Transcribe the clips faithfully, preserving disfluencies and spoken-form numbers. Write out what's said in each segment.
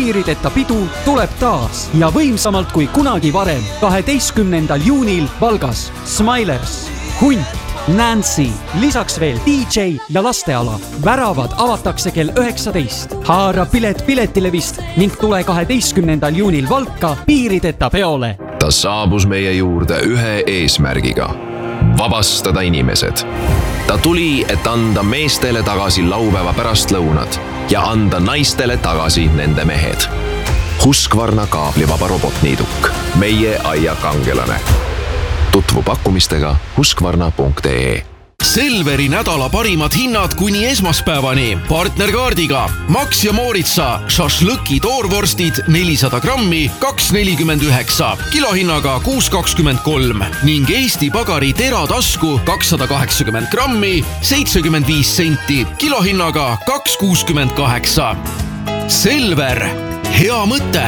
piirideta pidu tuleb taas ja võimsamalt kui kunagi varem kaheteistkümnendal juunil Valgas. Smilers, Hunt, Nancy, lisaks veel D J ja lasteala. Väravad avatakse kell üheksateist. Haara pilet piletilevist ning tule kaheteistkümnendal juunil Valka piirideta peole. Ta saabus meie juurde ühe eesmärgiga. Vabastada inimesed. Ta tuli, et anda meestele tagasi laupäeva pärastlõunad ja anda naistele tagasi nende mehed. Husqvarna kaablivaba robotniiduk. Meie aia kangelane. Tutvu pakkumistega husqvarna punkt ee. Selveri nädala parimad hinnad kuni esmaspäevani. Partnerkaardiga Max ja Mooritsa šašlõki toorvorstid nelisada grammi kaks nelikümmend üheksa, kilohinnaga kuus kakskümmend kolm ning Eesti Pagari teratasku kakssada kaheksakümmend grammi seitsekümmend viis senti, kilohinnaga kaks kuuskümmend kaheksa. Selver, hea mõte!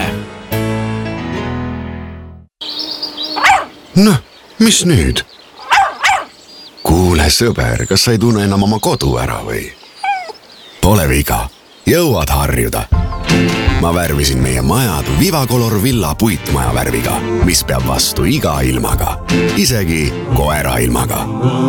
Noh, mis nüüd? Kuule sõber, kas sa ei tunne enam oma kodu ära või? Pole viga, jõuad harjuda. Ma värvisin meie majad Vivacolor Villa puitmaja värviga, mis peab vastu iga ilmaga, isegi koera ilmaga.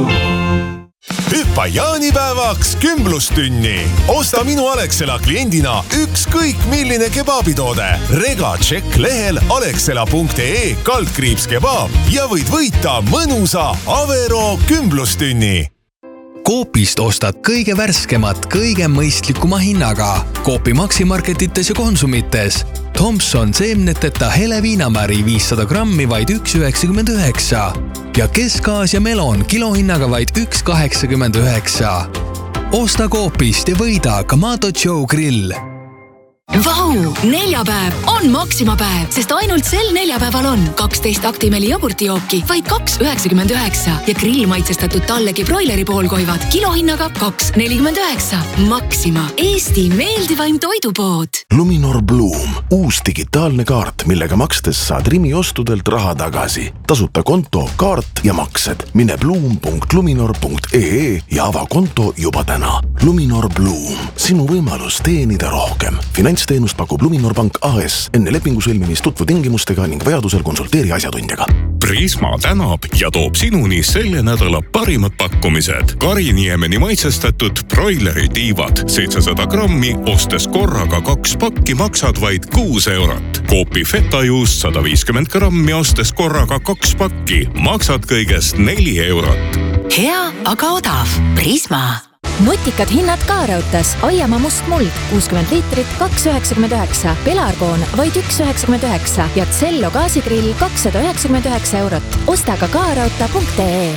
Hüppa jaanipäevaks kümblustünni. Osta minu Alexela kliendina ükskõik milline kebabitoode. Rega tšekk lehel alexela punkt ee kaldkriips kebab ja võid võita mõnusa Avero kümblustünni. Coopist ostad kõige värskemat, kõige mõistlikuma hinnaga. Coopi maksimarketites ja konsumites. Thompson seemneteta hele viinamäri viissada grammi vaid üks üheksakümmend üheksa ja Kesk-Aasia melon kilohinnaga vaid üks kaheksakümmend üheksa. Osta Coopist ja võida Kamato Joe grill. Vau! Neljapäev on Maxima päev, sest ainult sel neljapäeval on kaksteist aktimeli jogurtijooki vaid kaks üheksakümmend üheksa ja grillmaitsestatud tallegi broileri poolkoivad kilohinnaga kaks nelikümmend üheksa. Maxima, Eesti meeldivaim toidupood. Luminor Bloom, uus digitaalne kaart, millega makstes saad Rimi ostudelt raha tagasi. Tasuta konto, kaart ja maksed. Mine bloom punkt luminor punkt ee ja ava konto juba täna. Luminor Bloom, sinu võimalus teenida rohkem. Finantsteenust pakub Luminor Bank A S. Enne lepingu sõlmimist tutvu tingimustega ning vajadusel konsulteeri asjatundjaga. Prisma tänab ja toob sinuni selle nädala parimad pakkumised. Kariniemeni maitsestatud broileri tiivad seitsesada grammi, ostes korraga kaks pakki maksad vaid kuus eurot. Coopi fetajuust sada viiskümmend grammi, ostes korraga kaks pakki maksad kõigest neli eurot. Hea, aga odav. Prisma. Nutikad hinnad K-Raudtees. Aiamaa must muld kuuskümmend liitrit kaks üheksakümmend üheksa, Pelargoon vaid üks üheksakümmend üheksa ja Cello gaasigrill kakssada üheksakümmend üheksa eurot. Osta ka karaudte punkt ee.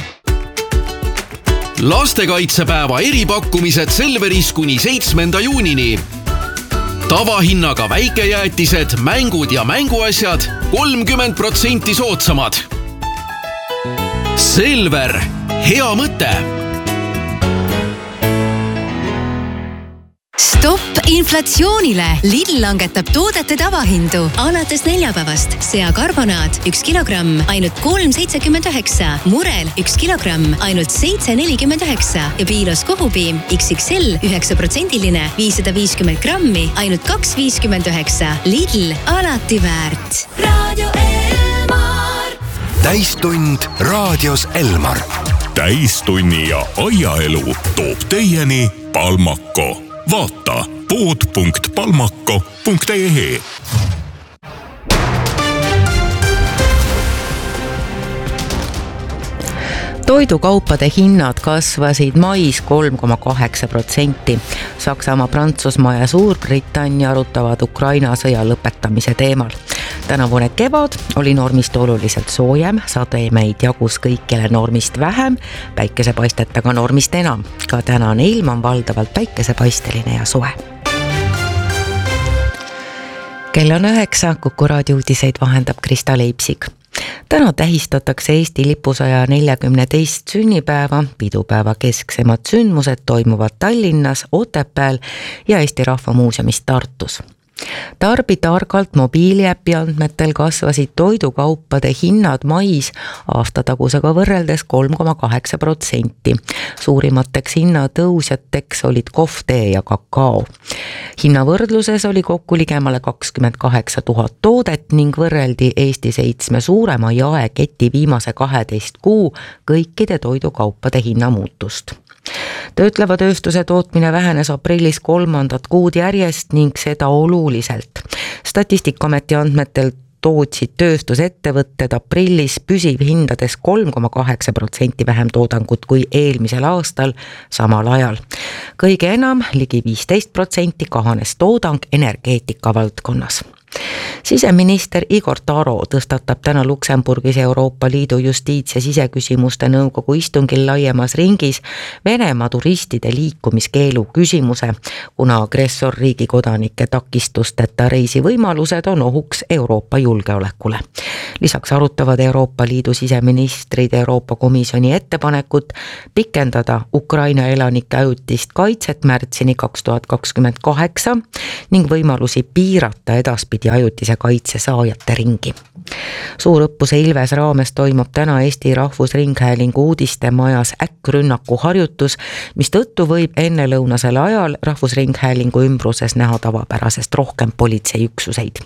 Lastekaitsepäeva eripakkumised Selveris kuni seitsmenda juunini. Tavahinnaga väikejäätised, mängud ja mänguasjad kolmkümmend protsenti soodsamad. Selver, hea mõte! Stopp inflatsioonile! Lidl langetab toodete tavahindu. Alates neljapäevast seakarbonaad üks kilogramm ainult kolm seitsekümmend üheksa, murel üks kilogramm ainult seitse nelikümmend üheksa ja piilos kohupiim X X L üheksa protsendiline viissada viiskümmend grammi ainult kaks viiskümmend üheksa. Lidl, alati väärt. Raadio Elmar. Täistund raadios Elmar. Täistunni ja aiaelu toob teieni Palmako. Vaata pood punkt palmako punkt ee. Toidukaupade hinnad kasvasid mais kolm koma kaheksa protsenti. Saksamaa, Prantsusmaa ja Suurbritannia arutavad Ukraina sõja lõpetamise teemal. Tänavune kevad oli normist oluliselt soojem, sademeid jagus kõikjale normist vähem, päikesepaistetega normist enam. Ka tänane ilm on valdavalt päikesepaisteline ja soe. Kell on üheksa, Kuku raadio uudiseid vahendab Krista Leipsik. Täna tähistatakse Eesti lipusaja neljakümne teist sünnipäeva. Pidupäeva kesksemad sündmused toimuvad Tallinnas, Otepääl ja Eesti Rahva Muuseumis Tartus. Tarbi targalt mobiiliäpi andmetel kasvasid toidukaupade hinnad mais aastatagusega võrreldes kolm koma kaheksa protsenti. Suurimateks hinnatõusjateks olid kohvtee ja kakao. Hinnavõrdluses oli kokku ligemale kakskümmend kaheksa tuhat toodet ning võrreldi Eesti seitsme suurema jaeketi viimase kaheteist kuu kõikide toidukaupade hinnamuutust. Töötleva tööstuse tootmine vähenes aprillis kolmandat kuud järjest ning seda oluliselt. Statistikaameti andmetel tootsid tööstusettevõtted aprillis püsivhindades kolm koma kaheksa protsenti vähem toodangut kui eelmisel aastal samal ajal. Kõige enam, ligi viisteist protsenti kahanes toodang energeetika valdkonnas. Siseminister Igor Taro tõstatab täna Luksemburgis Euroopa Liidu justiits- ja siseküsimuste nõukogu istungil laiemas ringis Venemaa turistide liikumiskeelu küsimuse, kuna agressorriigi kodanike takistusteta reisivõimalused on ohuks Euroopa julgeolekule. Lisaks arutavad Euroopa Liidu siseministrid Euroopa Komisjoni ettepanekut pikendada Ukraina elanike ajutist kaitset märtsini kaks tuhat kakskümmend kaheksa ning võimalusi piirata edaspidi ajutise kaitse saajate ringi. Suurõppuse Ilves raames toimub täna Eesti Rahvusringhäälingu uudistemajas äkkrünnaku harjutus, mis tõttu võib ennelõunasel ajal Rahvusringhäälingu ümbruses näha tavapärasest rohkem politseiüksuseid.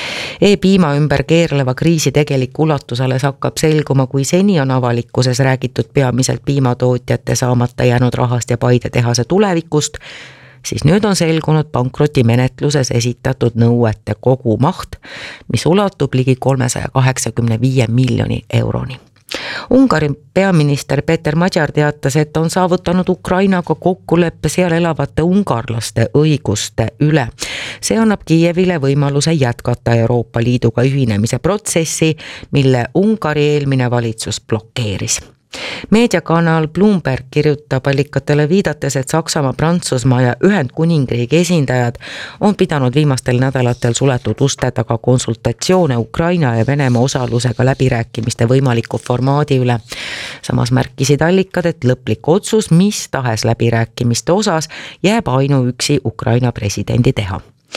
E-piima ümber keerleva kriisi tegelik ulatus alles hakkab selguma, kui seni on avalikkuses räägitud peamiselt piimatootjate saamata jäänud rahast ja Paide tehase tulevikust, siis nüüd on selgunud pankrotimenetluses esitatud nõuete kogumaht, mis ulatub ligi kolmesaja kaheksakümne viie miljoni euroni. Ungari peaminister Peter Magyar teatas, et on saavutanud Ukrainaga kokkuleppe seal elavate ungarlaste õiguste üle. See annab Kiievile võimaluse jätkata Euroopa Liiduga ühinemise protsessi, mille Ungari eelmine valitsus blokeeris. Meediakanal Bloomberg kirjutab allikatele viidates, et Saksamaa, Prantsusmaa ja Ühendkuningriigi esindajad on pidanud viimastel nädalatel suletud uste taga konsultatsioone Ukraina ja Venemaa osalusega läbirääkimiste võimaliku formaadi üle. Samas märkisid allikad, et lõplik otsus, mis tahes läbirääkimiste osas, jääb ainuüksi Ukraina presidendi teha.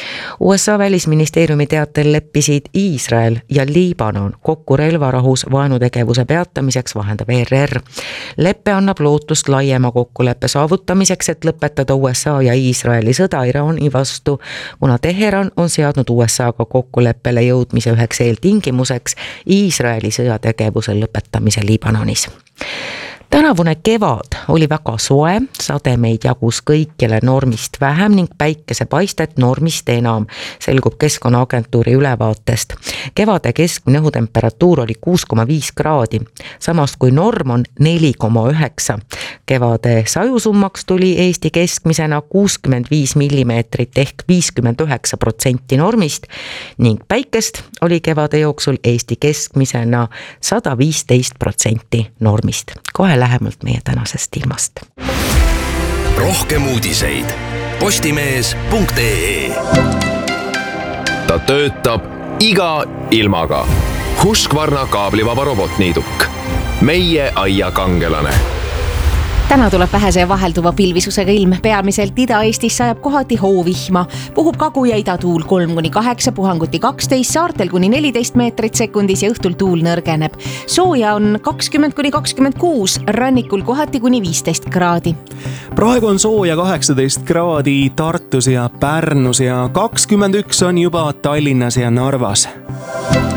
U S A välisministeeriumi teatel leppisid Iisrael ja Liibanon kokku relvarahus vaenutegevuse peatamiseks, vahendab E R R. Leppe annab lootust laiema kokkuleppe saavutamiseks, et lõpetada U S A ja Iisraeli sõda Iraani vastu, kuna Teheran on seadnud U S A-ga kokkuleppele jõudmise üheks eeltingimuseks Iisraeli sõjategevuse lõpetamise Liibanonis. Tänavune kevad oli väga soe, sademeid jagus kõikjale normist vähem ning päikesepaistet normist enam, selgub Keskkonnaagentuuri ülevaatest. Kevade keskmine õhutemperatuur oli kuus koma viis kraadi, samas kui norm on neli koma üheksa. Kevade sajusummaks tuli Eesti keskmisena kuuskümmend viis millimeetrit ehk viiskümmend üheksa protsenti normist ning päikest oli kevade jooksul Eesti keskmisena sada viisteist protsenti normist. Kohe lähemalt meie tänasest ilmast. Rohkem uudiseid postimees punkt ee. Ta töötab iga ilmaga. Husqvarna kaablivaba robotniiduk. Meie aia kangelane. Täna tuleb vähese vahelduva pilvisusega ilm, peamiselt Ida-Eestis sajab kohati hoovihma. Puhub kagu- ja idatuul kolm kuni kaheksa, puhanguti kaksteist, saartel kuni neliteist meetrit sekundis ja õhtul tuul nõrgeneb. Sooja on kakskümmend kuni kakskümmend kuus, rannikul kohati kuni viisteist kraadi. Praegu on sooja kaheksateist kraadi Tartus ja Pärnus ja kakskümmend üks on juba Tallinnas ja Narvas.